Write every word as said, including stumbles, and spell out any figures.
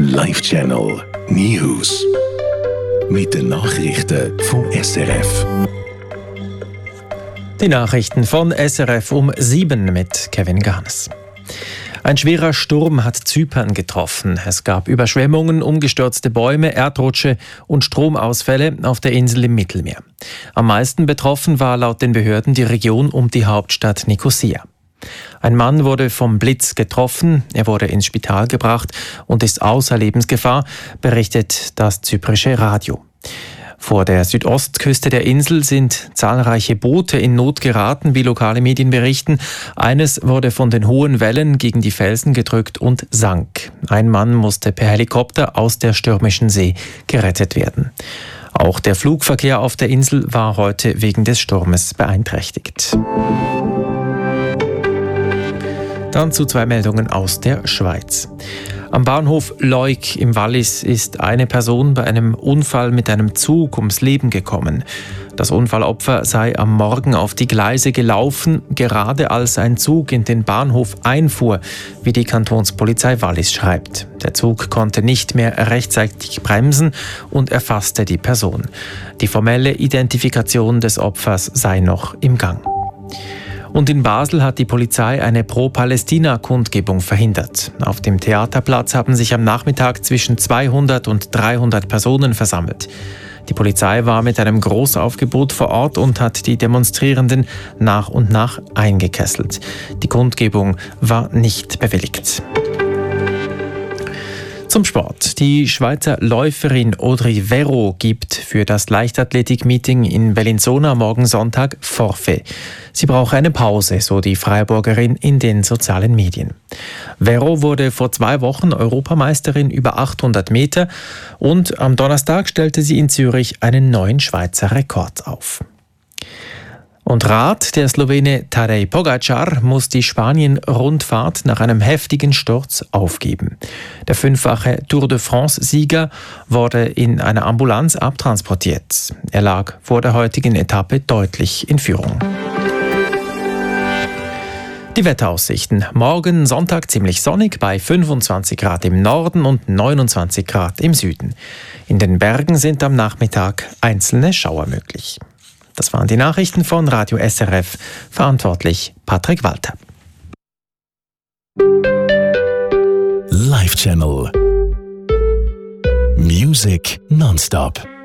Live Channel News. Mit den Nachrichten vom S R F. Die Nachrichten von S R F um sieben mit Kevin Garnes. Ein schwerer Sturm hat Zypern getroffen. Es gab Überschwemmungen, umgestürzte Bäume, Erdrutsche und Stromausfälle auf der Insel im Mittelmeer. Am meisten betroffen war laut den Behörden die Region um die Hauptstadt Nikosia. Ein Mann wurde vom Blitz getroffen, er wurde ins Spital gebracht und ist außer Lebensgefahr, berichtet das zyprische Radio. Vor der Südostküste der Insel sind zahlreiche Boote in Not geraten, wie lokale Medien berichten. Eines wurde von den hohen Wellen gegen die Felsen gedrückt und sank. Ein Mann musste per Helikopter aus der stürmischen See gerettet werden. Auch der Flugverkehr auf der Insel war heute wegen des Sturmes beeinträchtigt. Dann zu zwei Meldungen aus der Schweiz. Am Bahnhof Leuk im Wallis ist eine Person bei einem Unfall mit einem Zug ums Leben gekommen. Das Unfallopfer sei am Morgen auf die Gleise gelaufen, gerade als ein Zug in den Bahnhof einfuhr, wie die Kantonspolizei Wallis schreibt. Der Zug konnte nicht mehr rechtzeitig bremsen und erfasste die Person. Die formelle Identifikation des Opfers sei noch im Gang. Und in Basel hat die Polizei eine Pro-Palästina-Kundgebung verhindert. Auf dem Theaterplatz haben sich am Nachmittag zwischen zweihundert und dreihundert Personen versammelt. Die Polizei war mit einem Großaufgebot vor Ort und hat die Demonstrierenden nach und nach eingekesselt. Die Kundgebung war nicht bewilligt. Zum Sport. Die Schweizer Läuferin Audrey Verreau gibt für das Leichtathletik-Meeting in Bellinzona morgen Sonntag Forfait. Sie brauche eine Pause, so die Freiburgerin in den sozialen Medien. Verreau wurde vor zwei Wochen Europameisterin über achthundert Meter und am Donnerstag stellte sie in Zürich einen neuen Schweizer Rekord auf. Und Rad, der Slowene Tadej Pogačar muss die Spanien-Rundfahrt nach einem heftigen Sturz aufgeben. Der fünffache Tour de France-Sieger wurde in einer Ambulanz abtransportiert. Er lag vor der heutigen Etappe deutlich in Führung. Die Wetteraussichten. Morgen Sonntag ziemlich sonnig bei fünfundzwanzig Grad im Norden und neunundzwanzig Grad im Süden. In den Bergen sind am Nachmittag einzelne Schauer möglich. Das waren die Nachrichten von Radio S R F, verantwortlich Patrick Walter. Live Channel Music nonstop.